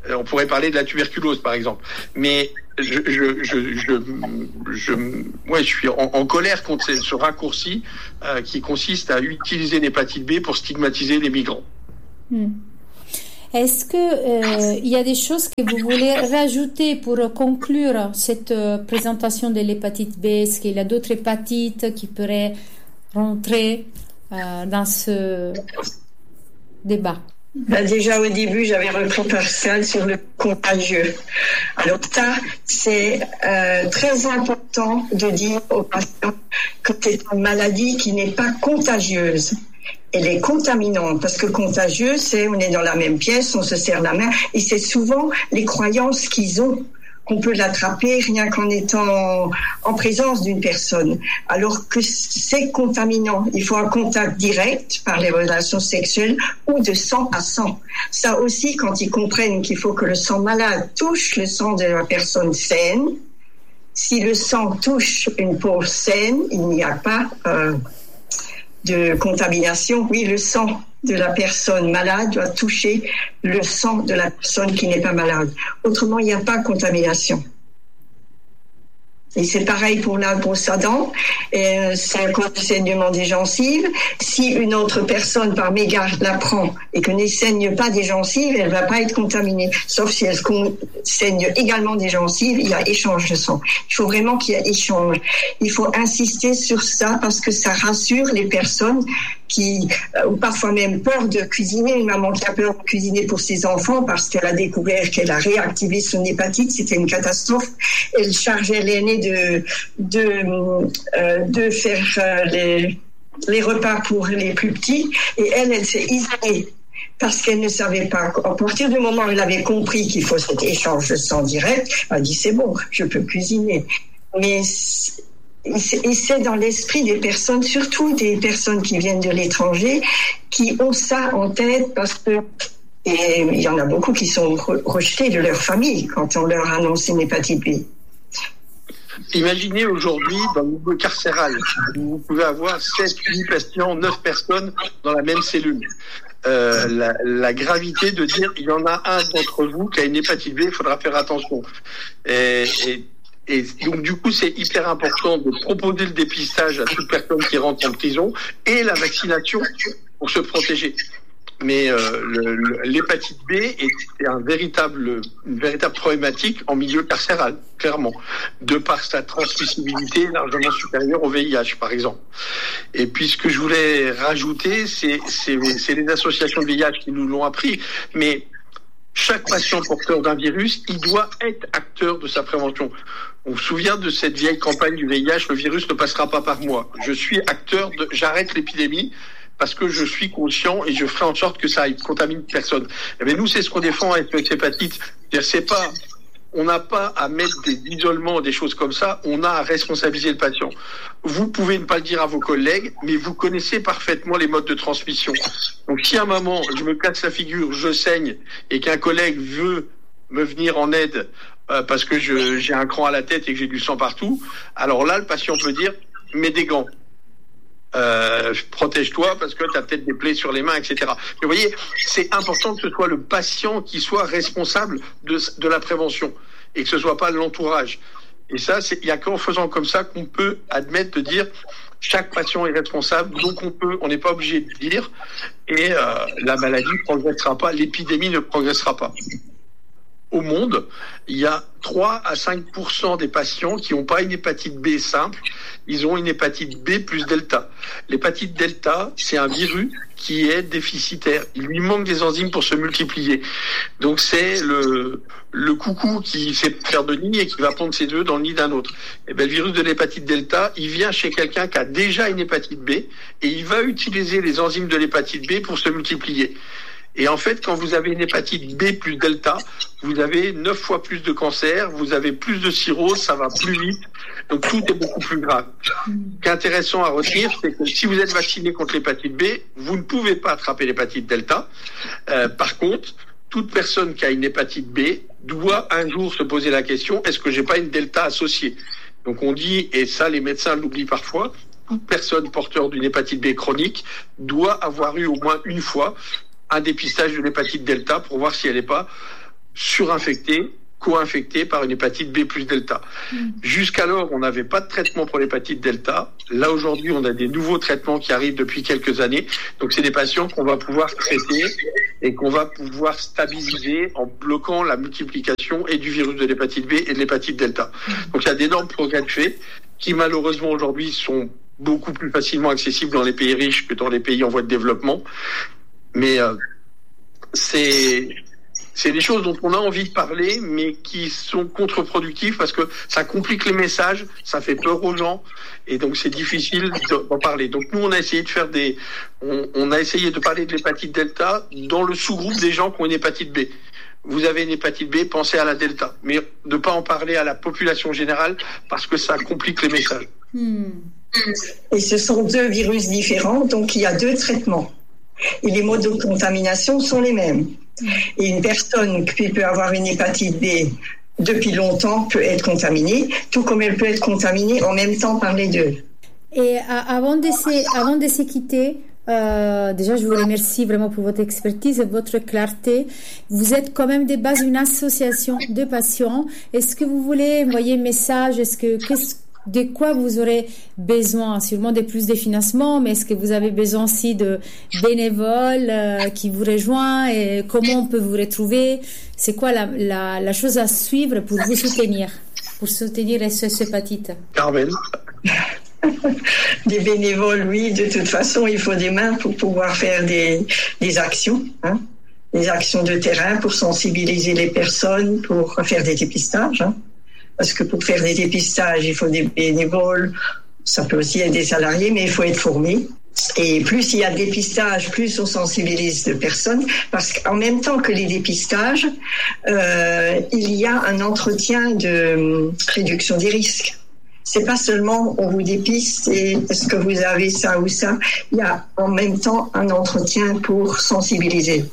On pourrait parler de la tuberculose, par exemple. Mais je, je, je, je, je, ouais, je suis en, en colère contre ce raccourci euh, qui consiste à utiliser l'hépatite B pour stigmatiser les migrants. Hmm. Est-ce que euh, il y a des choses que vous voulez rajouter pour conclure cette euh, présentation de l'hépatite B? Est-ce qu'il y a d'autres hépatites qui pourraient rentrer euh, dans ce débat? Ben déjà au début, j'avais repris Pascal sur le contagieux. Alors ça, c'est euh, très important de dire aux patients que c'est une maladie qui n'est pas contagieuse. Elle est contaminante parce que contagieuse, c'est on est dans la même pièce, on se serre la main et c'est souvent les croyances qu'ils ont qu'on peut l'attraper rien qu'en étant en présence d'une personne, alors que c'est contaminant. Il faut un contact direct par les relations sexuelles ou de sang à sang. Ça aussi, quand ils comprennent qu'il faut que le sang malade touche le sang de la personne saine, si le sang touche une peau saine, il n'y a pas euh, de contamination. Oui, le sang de la personne malade doit toucher le sang de la personne qui n'est pas malade. Autrement, il n'y a pas de contamination. Et c'est pareil pour la brosse à dents. Et c'est un saignement des gencives. Si une autre personne par mégarde la prend et que ne saigne pas des gencives, elle ne va pas être contaminée. Sauf si elle saigne également des gencives, il y a échange de sang. Il faut vraiment qu'il y ait échange. Il faut insister sur ça parce que ça rassure les personnes qui ont parfois même peur de cuisiner. Une maman qui a peur de cuisiner pour ses enfants parce qu'elle a découvert qu'elle a réactivé son hépatite, c'était une catastrophe. Elle chargeait l'aîné de de euh, de faire euh, les les repas pour les plus petits et elle elle s'est isolée parce qu'elle ne savait pas. À partir du moment où elle avait compris qu'il faut cet échange de sang direct, elle a dit c'est bon, je peux cuisiner. Mais et c'est dans l'esprit des personnes, surtout des personnes qui viennent de l'étranger, qui ont ça en tête parce que et il y en a beaucoup qui sont rejetés de leur famille quand on leur annonce une hépatite B. Imaginez aujourd'hui, dans le milieu carcéral, vous pouvez avoir sept, huit patients, neuf personnes dans la même cellule. Euh, la, la gravité de dire il y en a un d'entre vous qui a une hépatite B, il faudra faire attention. Et, et, et donc du coup, c'est hyper important de proposer le dépistage à toute personne qui rentre en prison et la vaccination pour se protéger. Mais euh, le, le, l'hépatite B est un véritable, une véritable problématique en milieu carcéral, clairement, de par sa transmissibilité largement supérieure au V I H, par exemple. Et puis ce que je voulais rajouter, c'est, c'est, c'est les associations de V I H qui nous l'ont appris, mais chaque patient porteur d'un virus, il doit être acteur de sa prévention. On se souvient de cette vieille campagne du V I H, le virus ne passera pas par moi. Je suis acteur de, j'arrête l'épidémie, parce que je suis conscient et je ferai en sorte que ça ne contamine personne. Mais nous, c'est ce qu'on défend avec l'hépatite. C'est pas, on n'a pas à mettre des isolements, des choses comme ça. On a à responsabiliser le patient. Vous pouvez ne pas le dire à vos collègues, mais vous connaissez parfaitement les modes de transmission. Donc, si à un moment, je me casse la figure, je saigne, et qu'un collègue veut me venir en aide euh, parce que je, j'ai un cran à la tête et que j'ai du sang partout, alors là, le patient peut dire, mets des gants. Euh, protège-toi parce que tu as peut-être des plaies sur les mains, et cetera. Mais vous voyez, c'est important que ce soit le patient qui soit responsable de, de la prévention et que ce soit pas l'entourage. Et ça, c'est, il y a qu'en faisant comme ça qu'on peut admettre de dire chaque patient est responsable, donc on peut, on n'est pas obligé de dire et euh, la maladie ne progressera pas, l'épidémie ne progressera pas. Au monde, il y a trois à cinq pour cent des patients qui n'ont pas une hépatite B simple, ils ont une hépatite B plus delta. L'hépatite delta, c'est un virus qui est déficitaire. Il lui manque des enzymes pour se multiplier. Donc c'est le, le coucou qui sait faire de nid et qui va pondre ses œufs dans le nid d'un autre. Et bien, le virus de l'hépatite delta, il vient chez quelqu'un qui a déjà une hépatite B et il va utiliser les enzymes de l'hépatite B pour se multiplier. Et en fait, quand vous avez une hépatite B plus delta, vous avez neuf fois plus de cancer, vous avez plus de cirrhose, ça va plus vite. Donc tout est beaucoup plus grave. Ce qui est intéressant à retenir, c'est que si vous êtes vacciné contre l'hépatite B, vous ne pouvez pas attraper l'hépatite delta. Euh, par contre, toute personne qui a une hépatite B doit un jour se poser la question, est-ce que j'ai pas une delta associée? Donc on dit, et ça les médecins l'oublient parfois, toute personne porteur d'une hépatite B chronique doit avoir eu au moins une fois un dépistage de l'hépatite delta pour voir si elle n'est pas surinfectés, co-infectés par une hépatite B plus delta. Mmh. Jusqu'alors, on n'avait pas de traitement pour l'hépatite delta. Là, aujourd'hui, on a des nouveaux traitements qui arrivent depuis quelques années. Donc, c'est des patients qu'on va pouvoir traiter et qu'on va pouvoir stabiliser en bloquant la multiplication et du virus de l'hépatite B et de l'hépatite delta. Mmh. Donc, il y a d'énormes progrès de fait qui, malheureusement, aujourd'hui, sont beaucoup plus facilement accessibles dans les pays riches que dans les pays en voie de développement. Mais euh, c'est... C'est des choses dont on a envie de parler, mais qui sont contre-productives parce que ça complique les messages, ça fait peur aux gens, et donc c'est difficile d'en parler. Donc nous, on a essayé de faire des, on, on a essayé de parler de l'hépatite delta dans le sous-groupe des gens qui ont une hépatite B. Vous avez une hépatite B, pensez à la delta, mais de pas en parler à la population générale parce que ça complique les messages. Hmm. Et ce sont deux virus différents, donc il y a deux traitements. Et les modes de contamination sont les mêmes. Et une personne qui peut avoir une hépatite B depuis longtemps peut être contaminée, tout comme elle peut être contaminée en même temps par les deux. Et avant de se, avant de se quitter, euh, déjà je vous remercie vraiment pour votre expertise et votre clarté. Vous êtes quand même de base une association de patients. Est-ce que vous voulez envoyer un message? Est-ce que qu'est-ce de quoi vous aurez besoin? Sûrement de plus de financement, mais est-ce que vous avez besoin aussi de bénévoles euh, qui vous rejoignent, et comment on peut vous retrouver? C'est quoi la, la, la chose à suivre pour vous soutenir, pour soutenir S O S Hépatite? Carmen. Des bénévoles, oui, de toute façon, il faut des mains pour pouvoir faire des, des actions, hein, des actions de terrain pour sensibiliser les personnes, pour faire des dépistages, hein. Parce que pour faire des dépistages, il faut des bénévoles, ça peut aussi être des salariés, mais il faut être formé. Et plus il y a de dépistages, plus on sensibilise de personnes, parce qu'en même temps que les dépistages, euh, il y a un entretien de réduction des risques. C'est pas seulement on vous dépiste et est-ce que vous avez ça ou ça. Il y a en même temps un entretien pour sensibiliser.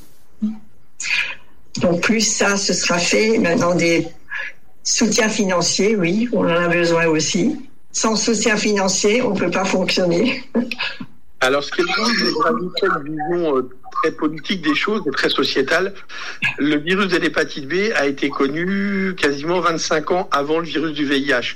Donc plus ça, ce sera fait. Maintenant des soutien financier, oui, on en a besoin aussi. Sans soutien financier, on ne peut pas fonctionner. Alors, ce qui est drôle, c'est de rajouter une vision euh, très politique des choses et très sociétale. Le virus de l'hépatite B a été connu quasiment vingt-cinq ans avant le virus du V I H.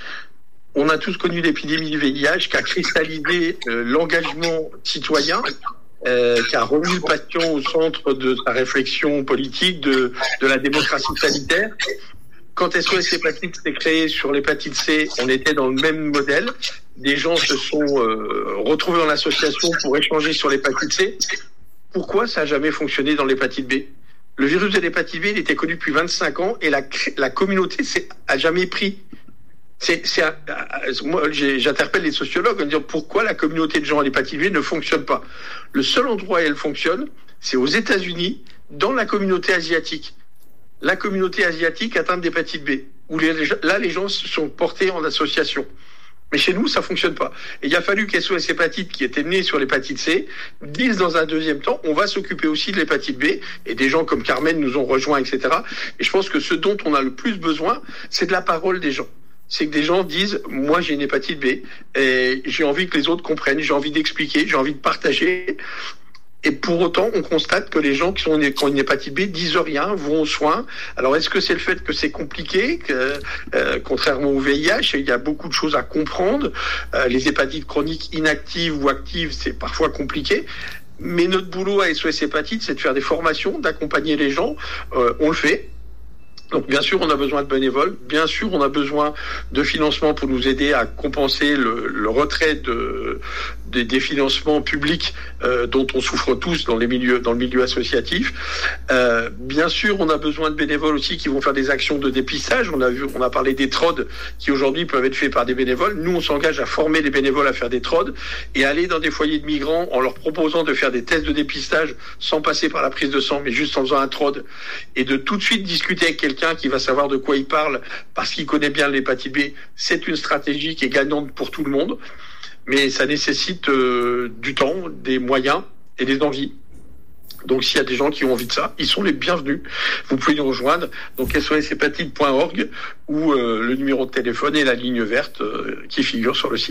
On a tous connu l'épidémie du V I H qui a cristallisé euh, l'engagement citoyen, Euh, qui a remis le patient au centre de sa réflexion politique, de, de la démocratie sanitaire. Quand S O S Hépatite s'est créé sur l'hépatite C, on était dans le même modèle. Des gens se sont euh, retrouvés dans l'association pour échanger sur l'hépatite C. Pourquoi ça n'a jamais fonctionné dans l'hépatite B? Le virus de l'hépatite B, il était connu depuis vingt-cinq ans et la, la communauté n'a jamais pris. C'est, c'est, moi, j'interpelle les sociologues en disant pourquoi la communauté de gens à l'hépatite B ne fonctionne pas. Le seul endroit où elle fonctionne, c'est aux États-Unis, dans la communauté asiatique. La communauté asiatique atteinte d'hépatite B, où les, là, les gens se sont portés en association. Mais chez nous, ça fonctionne pas. Et il a fallu qu'S O S Hépatite, qui était né sur l'hépatite C, dise dans un deuxième temps, on va s'occuper aussi de l'hépatite B, et des gens comme Carmen nous ont rejoints, et cetera. Et je pense que ce dont on a le plus besoin, c'est de la parole des gens. C'est que des gens disent, moi j'ai une hépatite B, et j'ai envie que les autres comprennent, j'ai envie d'expliquer, j'ai envie de partager. Et pour autant, on constate que les gens qui ont une, qui ont une hépatite B disent rien, vont aux soins. Alors, est-ce que c'est le fait que c'est compliqué, que euh, contrairement au V I H, il y a beaucoup de choses à comprendre. Euh, les hépatites chroniques inactives ou actives, c'est parfois compliqué. Mais notre boulot à S O S Hépatite, c'est de faire des formations, d'accompagner les gens. Euh, on le fait. Donc bien sûr, on a besoin de bénévoles. Bien sûr, on a besoin de financement pour nous aider à compenser le, le retrait de, des, des financements publics euh, dont on souffre tous dans les milieux, dans le milieu associatif. Euh, bien sûr, on a besoin de bénévoles aussi qui vont faire des actions de dépistage. On a vu, on a parlé des T R O D qui aujourd'hui peuvent être faits par des bénévoles. Nous, on s'engage à former les bénévoles à faire des T R O D et aller dans des foyers de migrants en leur proposant de faire des tests de dépistage sans passer par la prise de sang, mais juste en faisant un T R O D et de tout de suite discuter avec quelqu'un qui va savoir de quoi il parle parce qu'il connaît bien l'hépatite B. C'est une stratégie qui est gagnante pour tout le monde, mais ça nécessite euh, du temps, des moyens et des envies. Donc s'il y a des gens qui ont envie de ça, ils sont les bienvenus. Vous pouvez nous rejoindre, donc S O S hépatite point org ou euh, le numéro de téléphone et la ligne verte euh, qui figure sur le site.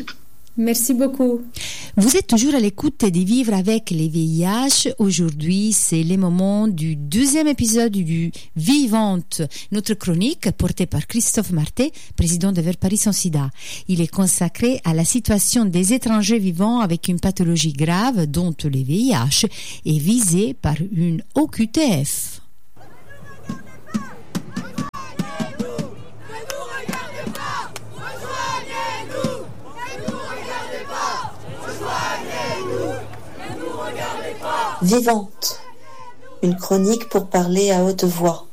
Merci beaucoup. Vous êtes toujours à l'écoute de Vivre avec les V I H. Aujourd'hui, c'est le moment du deuxième épisode du Vivante, notre chronique portée par Christophe Marté, président de Vers Paris Sans Sida. Il est consacré à la situation des étrangers vivant avec une pathologie grave dont le V I H est visé par une O Q T F. Vivante, une chronique pour parler à haute voix.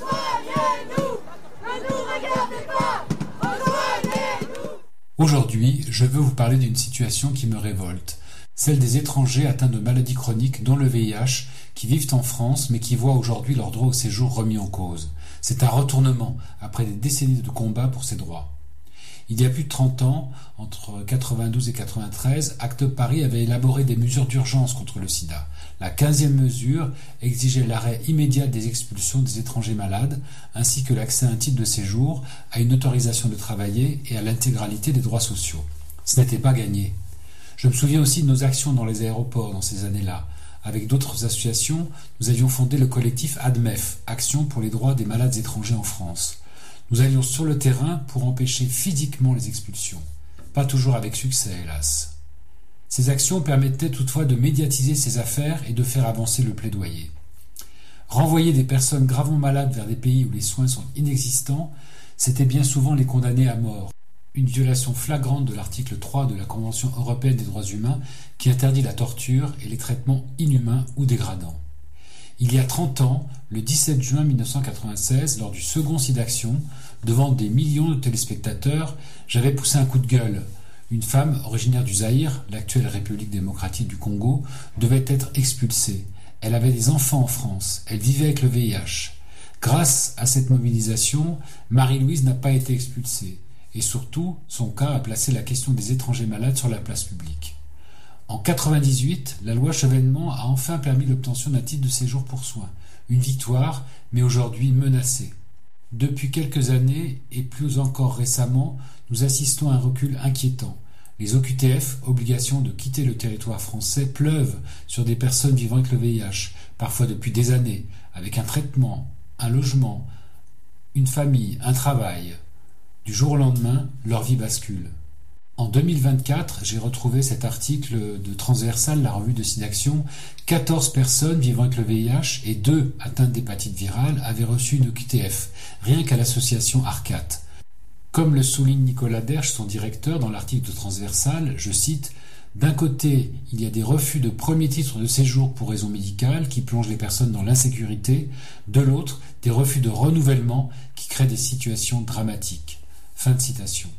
Aujourd'hui, je veux vous parler d'une situation qui me révolte, celle des étrangers atteints de maladies chroniques dont le V I H, qui vivent en France mais qui voient aujourd'hui leur droit au séjour remis en cause. C'est un retournement après des décennies de combat pour ces droits. Il y a plus de trente ans, entre quatre-vingt-douze et quatre-vingt-treize, Acte Paris avait élaboré des mesures d'urgence contre le sida. La quinzième mesure exigeait l'arrêt immédiat des expulsions des étrangers malades, ainsi que l'accès à un titre de séjour, à une autorisation de travailler et à l'intégralité des droits sociaux. Ce n'était pas gagné. Je me souviens aussi de nos actions dans les aéroports dans ces années-là. Avec d'autres associations, nous avions fondé le collectif ADMEF, Action pour les droits des malades étrangers en France. Nous allions sur le terrain pour empêcher physiquement les expulsions. Pas toujours avec succès, hélas. Ces actions permettaient toutefois de médiatiser ces affaires et de faire avancer le plaidoyer. Renvoyer des personnes gravement malades vers des pays où les soins sont inexistants, c'était bien souvent les condamner à mort. Une violation flagrante de l'article trois de la Convention européenne des droits humains qui interdit la torture et les traitements inhumains ou dégradants. Il y a trente ans, le dix-sept juin mille neuf cent quatre-vingt-seize, lors du second SIDAction, devant des millions de téléspectateurs, j'avais poussé un coup de gueule. Une femme originaire du Zaïre, l'actuelle République démocratique du Congo, devait être expulsée. Elle avait des enfants en France. Elle vivait avec le V I H. Grâce à cette mobilisation, Marie-Louise n'a pas été expulsée. Et surtout, son cas a placé la question des étrangers malades sur la place publique. En quatre-vingt-dix-huit, la loi Chevènement a enfin permis l'obtention d'un titre de séjour pour soins. Une victoire, mais aujourd'hui menacée. Depuis quelques années, et plus encore récemment, nous assistons à un recul inquiétant. Les O Q T F, obligation de quitter le territoire français, pleuvent sur des personnes vivant avec le V I H, parfois depuis des années, avec un traitement, un logement, une famille, un travail. Du jour au lendemain, leur vie bascule. En deux mille vingt-quatre, j'ai retrouvé cet article de Transversal, la revue de SIDAction. quatorze personnes vivant avec le V I H et deux atteintes d'hépatite virale avaient reçu une O Q T F, rien qu'à l'association ARCAT. Comme le souligne Nicolas Dersch, son directeur, dans l'article de Transversal, je cite, « D'un côté, il y a des refus de premier titre de séjour pour raison médicale qui plongent les personnes dans l'insécurité. De l'autre, des refus de renouvellement qui créent des situations dramatiques. » Fin de citation.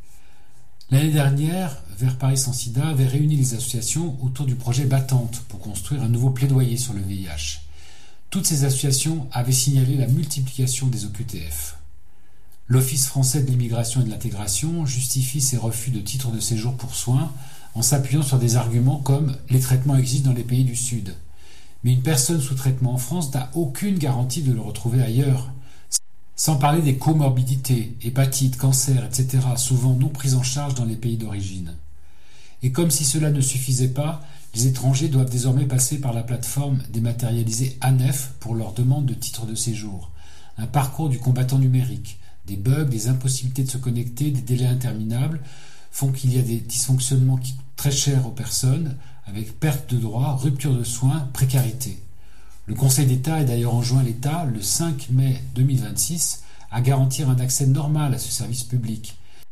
L'année dernière, Vers Paris Sans Sida avait réuni les associations autour du projet Battante pour construire un nouveau plaidoyer sur le V I H. Toutes ces associations avaient signalé la multiplication des O Q T F. L'Office français de l'immigration et de l'intégration justifie ces refus de titres de séjour pour soins en s'appuyant sur des arguments comme « les traitements existent dans les pays du Sud ». Mais une personne sous traitement en France n'a aucune garantie de le retrouver ailleurs. Sans parler des comorbidités, hépatite, cancer, et cetera, souvent non prises en charge dans les pays d'origine. Et comme si cela ne suffisait pas, les étrangers doivent désormais passer par la plateforme dématérialisée A N E F pour leur demande de titre de séjour. Un parcours du combattant numérique, des bugs, des impossibilités de se connecter, des délais interminables font qu'il y a des dysfonctionnements qui coûtent très cher aux personnes, avec perte de droits, rupture de soins, précarité. Le Conseil d'État a d'ailleurs enjoint l'État, le cinq mai deux mille vingt-six, à garantir un accès normal à ce service public.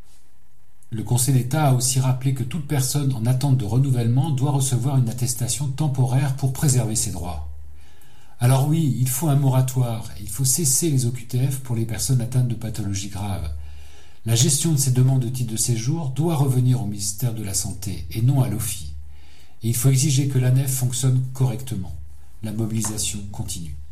Le Conseil d'État a aussi rappelé que toute personne en attente de renouvellement doit recevoir une attestation temporaire pour préserver ses droits. Alors oui, il faut un moratoire, et il faut cesser les O Q T F pour les personnes atteintes de pathologies graves. La gestion de ces demandes de titre de séjour doit revenir au ministère de la Santé et non à l'O F I. Et il faut exiger que l'A N E F fonctionne correctement. La mobilisation continue.